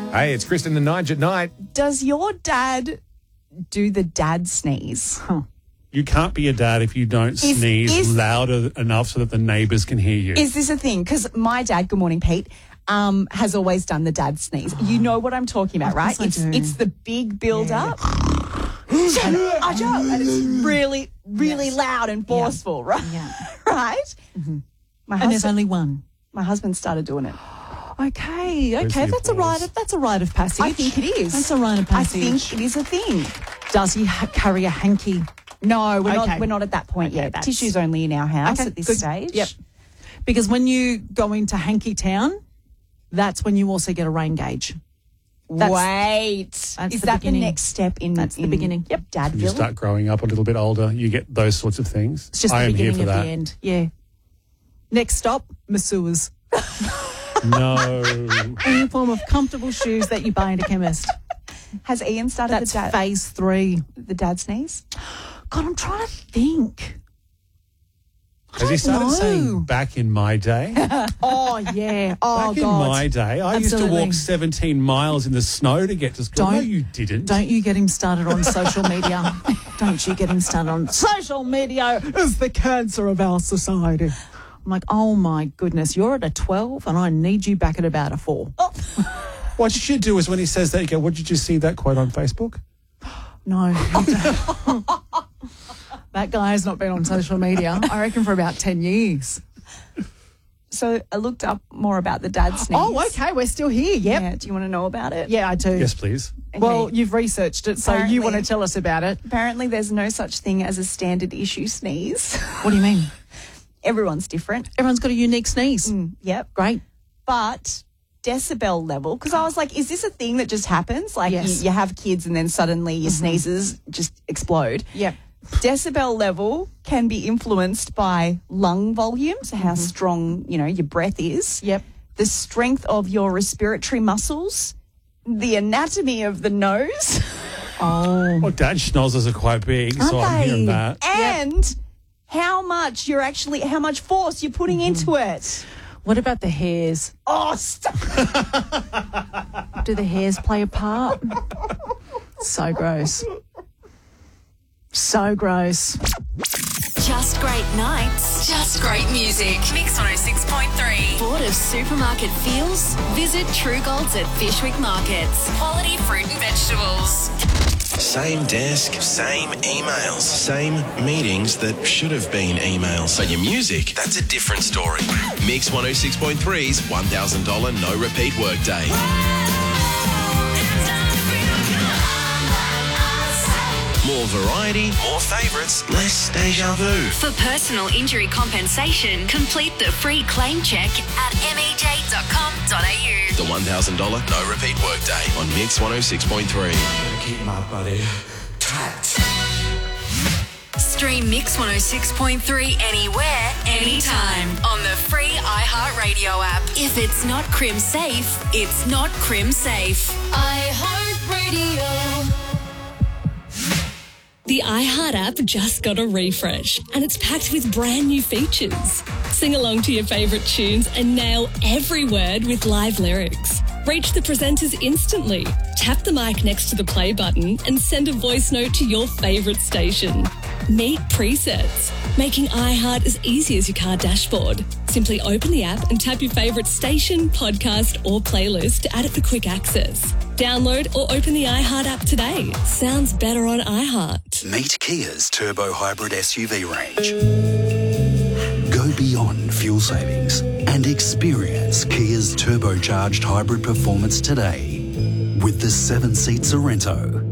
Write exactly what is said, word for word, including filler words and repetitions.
Hey, it's Kristen and Nige at night. Does your dad do the dad sneeze? Huh. You can't be a dad if you don't Is- sneeze is- louder enough so that the neighbours can hear you. Is this a thing? Because my dad, good morning, Pete, um, has always done the dad sneeze. You know what I'm talking about, right? I It's do. it's the big build up. and, and it's really, really Yes. loud and forceful, right? Yeah. Right? Mm-hmm. My And there's husband, only one. my husband started doing it. Okay, There's okay, the that's a applause. rite of that's a rite of passage. I think it is. That's a rite of I passage. think it is a thing. Does he ha- carry a hanky? No, we're Okay. not. We're not at that point Okay, yet. that's- Tissue's only in our house Okay, at this good. stage. Yep. Because when you go into hanky town, that's when you also get a rain gauge. That's- Wait, that's is the that beginning. the next step in? That's the in beginning. Yep. you Dadville. start growing up a little bit older, you get those sorts of things. It's just I the am here beginning for of that. the end. Yeah. Next stop, masseurs. No. Any form of comfortable shoes that you buy at a chemist. Has Ian started That's the dad, phase three. the dad sneeze? God, I'm trying to think. Has he started know. saying back in my day? Oh, yeah. Oh, Back in God. my day, I used to Absolutely. walk seventeen miles in the snow to get to school. Don't- no, you didn't. Don't you get him started on social media. Don't you get him started on social media is the cancer of our society. I'm like, oh my goodness, you're at a twelve and I need you back at about a four. What you should do is when he says that, you go, what did you see that quote on Facebook? No. That guy has not been on social media, I reckon, for about ten years. So I looked up more about the dad sneeze. Oh, okay, we're still here. Yep. Yeah. Do you want to know about it? Yeah, I do. Yes, please. Well, Okay. you've researched it, so Apparently- you want to tell us about it. Apparently, there's no such thing as a standard issue sneeze. What do you mean? Everyone's different. Everyone's got a unique sneeze. Mm, yep. Great. But decibel level, because I was like, is this a thing that just happens? Like Yes. you, you have kids and then suddenly your sneezes just explode. Yep. Decibel level can be influenced by lung volume, so how strong, you know, your breath is. Yep. The strength of your respiratory muscles, the anatomy of the nose, Oh. Well, Dad schnozzers are quite big, so Aren't I'm hearing they? that. and how much you're actually, how much force you're putting into it. What about the hairs? Oh, stop. Do the hairs play a part? So gross. So gross. Just great nights. Just great music. Mix one oh six point three. Bored of supermarket feels? Visit True Golds at Fishwick Markets. Quality fruit and vegetables. Same desk, same emails, same meetings that should have been emails. But your music, that's a different story. Mix one oh six point three's one thousand dollars no repeat workday. More variety, more favourites, less deja vu. For personal injury compensation, complete the free claim check at m e j dot com dot a u. The one thousand dollars no repeat workday on Mix one oh six point three. Keep my body tight. Stream Mix one oh six point three anywhere, anytime on the free iHeartRadio app. If it's not Crim Safe, it's not Crim Safe. iHeartRadio. The iHeart app just got a refresh and it's packed with brand new features. Sing along to your favourite tunes and nail every word with live lyrics. Reach the presenters instantly. Tap the mic next to the play button and send a voice note to your favourite station. Meet presets, making iHeart as easy as your car dashboard. Simply open the app and tap your favourite station, podcast or playlist to add it for quick access. Download or open the iHeart app today. Sounds better on iHeart. Meet Kia's turbo hybrid S U V range. Go beyond fuel savings and experience Kia's turbocharged hybrid performance today with the seven-seat Sorrento,